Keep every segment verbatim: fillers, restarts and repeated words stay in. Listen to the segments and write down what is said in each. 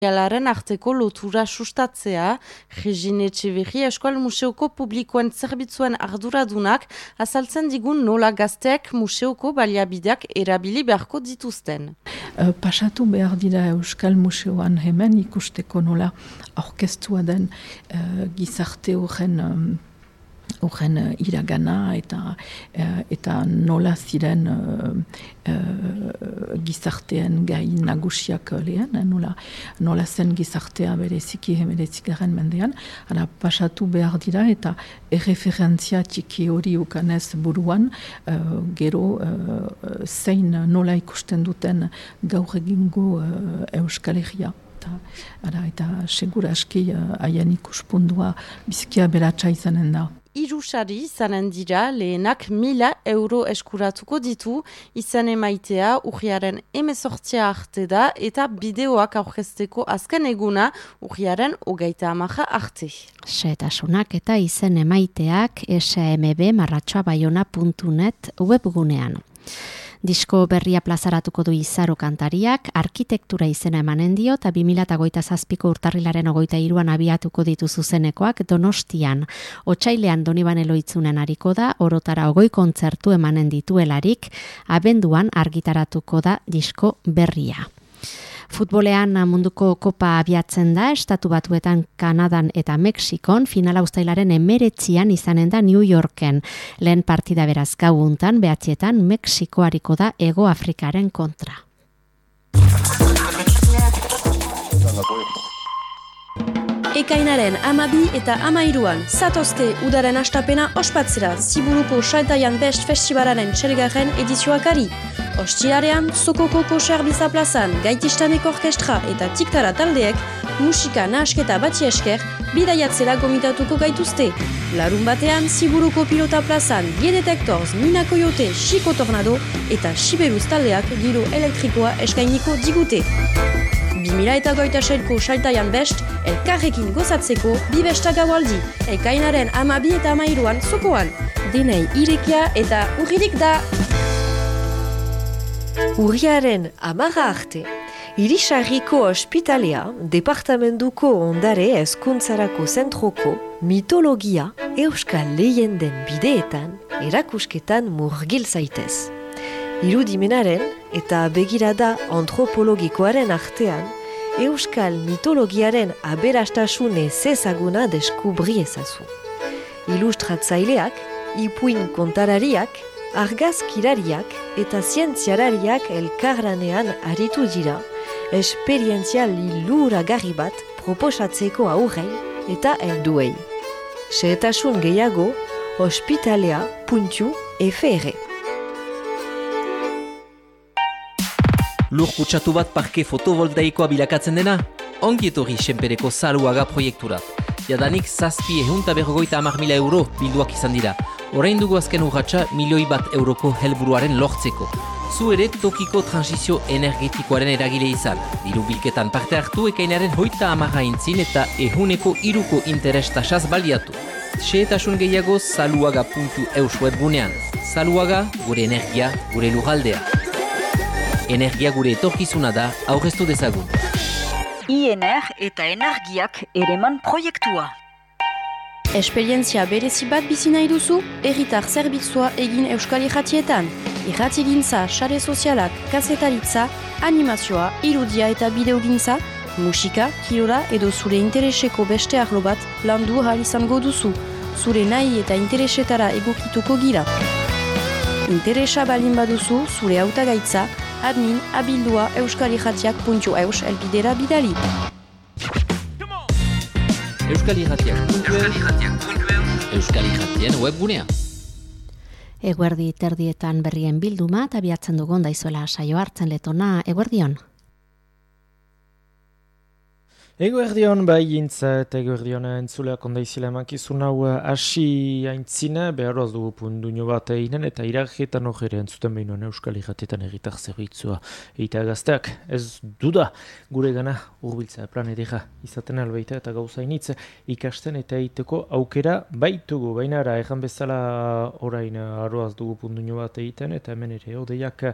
Jalaren arteko lotura sustatzea, Regine Etxeberri Euskal Museoko Publikoen Zerbitzuen arduradunak azaltzen digun nola gazteak museoko baliabideak erabili beharko dituzten. Uh, pasatu behar dira Euskal Museoan hemen ikusteko nola aurkeztua den uh, gizarte horren um, horren uh, iragana eta uh, eta nola ziren uh, uh, gizartean gai nagusiak lehen, eh, nola, nola zen gizartea bereziki hemeretzigarren mendean, ara pasatu behar dira eta erreferentzia txiki hori ukanez buruan, uh, gero uh, zein nola ikusten duten gaur egingo uh, Euskal Herria. Eta, ara, eta segura aski haien uh, ikuspundua bizkia beratsa izanen da. Hiru sari izanen dira lehenak mila euro eskuratuko ditu, izan emaitea urriaren hemezortzia arte da eta bideoak aurkezteko azken eguna urriaren hogeita hamaika arte. Xehetasunak eta izen emaiteak S M B marratxoa baiona puntu net webgunean. Disko berria plazaratuko du Izaro kantariak, arkitektura izena emanen dio eta bi mila hogeita zazpiko urtarrilaren hogeita hiruan abiatuko ditu zuzenekoak Donostian. Otsailean Donibane Loitzunen ariko da, orotara hogei kontzertu emanen dituelarik, abenduan argitaratuko da disko berria. Futbolean munduko kopa abiatzen da, Estatu Batuetan, Kanadan eta Mexikon, finala uztailaren emeretzian izanen da New Yorken. Lehen partida beraz gauuntan, behatzietan, Mexiko hariko da Hego Afrikaren kontra. Ekainaren amabi eta amairuan, zatozte udaren astapena ospatzera Ziburuko Saltaian Best Festivalaren txelgarren edizioakari. Ostilarean, Sokoko Koxerbiza plazan, Gaitistanek orkestra eta Tiktara taldeek, musika nahasketa bati esker, bidaiatzera gomitatuko gaituzte. Larun batean, Ziburuko Pilota plazan, Biedetektors, Mina Coyote, Chico Tornado eta Siberuz taldeak giro elektrikoa eskainiko digute. bi mila hogeita seiko Saltaian Best, elkarrekin gozatzeko bi besta gaualdi, ekainaren amabi eta amairuan zokoan. Denei irekia eta urririk da! Urriaren amaga arte, Irisarriko ospitalea, departamentuko ondare hezkuntzarako zentroko, mitologia euskal leyenden bideetan, erakusketan murgil zaitez. Irudimenaren eta begirada antropologikoaren artean, euskal mitologiaren aberastasune zezaguna deskubri ezazu. Ilustratzaileak, ipuin kontarariak, argazkirariak eta zientziarariak elkarlanean aritu dira, esperientzia liluragarri bat proposatzeko aurrei eta helduei. Xehetasun gehiago, ospitalea puntu F R. Lur kutsatu bat parke fotovoltaikoa bilakatzen dena? Ongi etorri Senpereko Zaluaga proiektura. Jadanik zazpi ehunta berrogeita hamar mila euro bilduak izan dira. Orain dugu azken urratsa milioi bat euroko helburuaren lortzeko. Zu ere tokiko transizio energetikoaren eragile izan. Diru bilketan parte hartu ekainaren hoita hamarra intzin eta ehuneko iruko interes tasaz baliatu. Xehetasun gehiago zaluaga puntu eus webgunean. Zaluaga, gure energia, gure lurraldea. Energia gure etorkizuna da, aurreztu dezagun. I N R eta energiak ereman proiektua. Esperientzia berezi bat bizi nahi duzu, herritar zerbitzua egin Euskal Irratietan. Irratigintza, sare sozialak, kazetaritza, animazioa, irudia eta bideogintza, musika, kirola edo zure intereseko beste arlo bat landu ahal izango duzu. Zure nahi eta interesetara egokituko gira. Interesa balin baduzu, zure hautagaitza, admin abildua euskalirratiak puntu eus elbidera bidali. Euskalirratiak puntu eus Euskalirratien webgunea. Eguerdi terdietan berrien bilduma eta abiatzen dugun daizuela saio hartzen letona. Eguerdion. Eguerdion bai gintza eta eguerdion entzuleak ondaizila emakizun hau hasi aintzina, beharroaz dugu punduño bat eginen eta iragietan hori entzuten behinuen Euskal Irratietan egitar zerbitzua eita gazteak. Ez duda gure gana urbiltzea plan edera izaten albaita eta gauzainitz ikasten eta egiteko aukera baitugu. Baina ara, erran bezala orain arroaz dugu punduño bat egiten eta hemen ere odeiak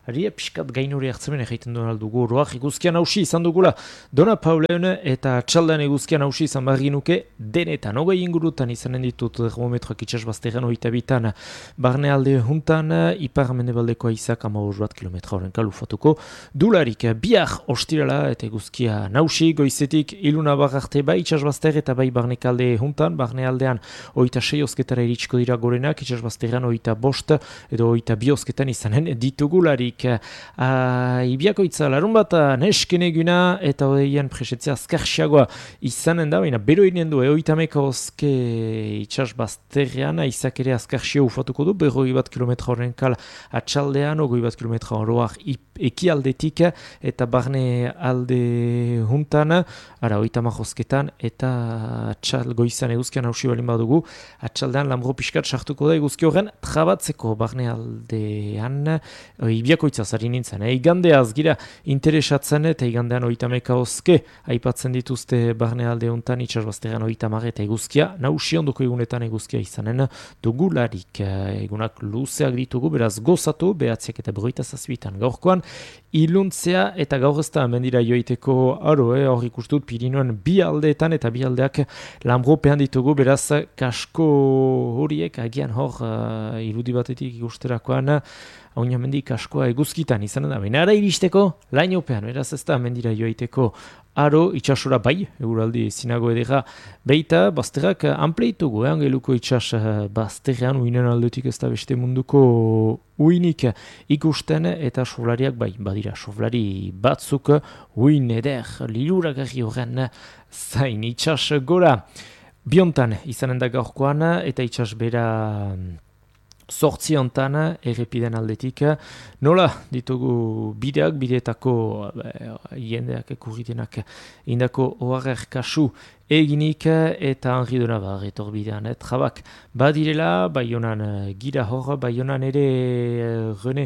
Haria piskat gainuri hartzemen egiten duen aldugu. Roak eguzkian hausi izan dugula. Dona Pauleun eta txaldan eguzkian hausi izan barginuke denetan. Hogei ingurutan izanen ditut termometroak itxasbazteran oita bitan. Barne alde juntan, ipar mendebaldeko aizak amabost bat kilometra horren kalufatuko. Dularik biak ostirala eta eguzkia nausi goizetik iluna bararte bai itxasbazter eta bai barnekalde juntan. Barne aldean oita sei osketara iritsiko dira gorenak, itxasbazteran oita bost edo oita bi osketan izanen ditugularik. Uh, Ibiakoitza larun bat nesken eguna eta odeian presetzea azkarxiagoa izanen da, baina bero inen du, eoitameka oske itxasbazterrean, aizak ere azkarxio ufatuko du, berroi bat kilometra horren kal atxaldean, ogoi bat kilometra horroak ekialdetik eta barne alde juntan, ara oitamak osketan eta atxal goizan eguzkian hausi balin badugu, atxaldean lambro piskat sartuko da eguzki horren trabatzeko barne aldean, Ibiakoitza zari nintzen, eh? Igandeaz gira interesatzen eta igandean oitameka oske aipatzen dituzte barne alde honetan itxasbazteran oitamar eta eguzkia, nausi ondoko egunetan eguzkia izanen dugularik. Egunak luzeak ditugu, beraz gozatu, behatziak eta berroita zazpitan gaurkoan, iluntzea eta gaur ez da mendira joiteko aro, eh? Hor ikustut Pirinoen bi aldeetan eta bi aldeak lambropean ditugu, beraz kasko horiek agian hor uh, irudi batetik ikusterakoan Oina mendik askoa eguzkitan izan da, baina ara iristeko lainopean, beraz ez da mendira joaiteko aro itxasora bai, euraldi zinago edera beita, bazterrak anpleitugu, eh? Angeluko itxas bazterrean uinen aldetik ez da beste munduko uinik ikusten eta soflariak bai, badira soflari batzuk uin eder, liluragarri horren zain itxas gora. Biontan izanen da gaurkoan eta itxas bera Zortzi hontan, errepiden aldetik, nola ditugu bideak, bideetako jendeak ekurritenak indako oharrer kasu eginik eta Henri Donabar etorbidean. Et, trabak badirela, baionan gira hor, baionan ere René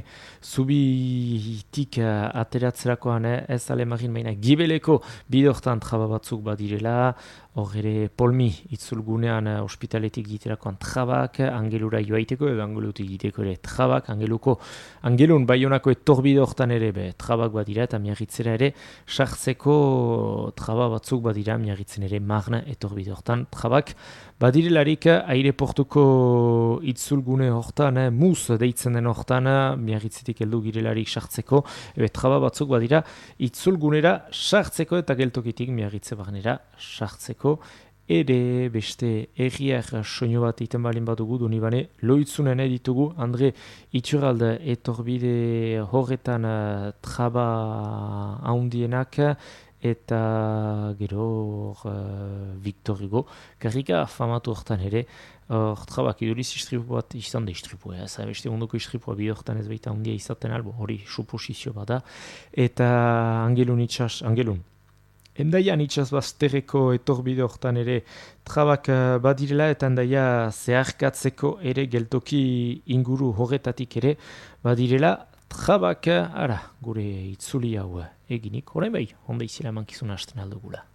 Zubitik ateratzerakoan ez alemarin baina gibeleko bidortan traba batzuk badirela, hor ere Polmi itzulgunean ospitaletik giterakoan trabak, Angelura joaiteko edo Angelutik giteko ere trabak, Angeluko, Angelun baionako etorbide hortan ere be, trabak badira eta miarritzera ere sartzeko traba batzuk badira miarritzen ere marna etorbide hortan trabak. Badirelarik aireportuko itzulgune hortan, eh, muz deitzen den hortan, miarritzetik heldu girelarik sartzeko, ebe traba batzuk badira itzulgunera sartzeko eta geltokitik miarritze barnera sartzeko. Ere beste erriak soinu bat iten balin badugu dunibane loitzunen ditugu Andre Itxuralde etorbide horretan uh, traba haundienak eta gero uh, Victor Hugo garrika famatu hortan ere hor uh, trabak iduriz istripu bat izan da istripu, ez eh? Beste munduko istripua bide hortan ez baita handia izaten albo, hori suposizio bada eta Angelun itxas, Angelun Endaian itxasbazterreko etorbide hortan ere trabak badirela eta endaia zeharkatzeko ere geltoki inguru horretatik ere badirela trabak, ara, gure itzuli hau eginik, orain bai, honda izela mankizuna hasten aldugula.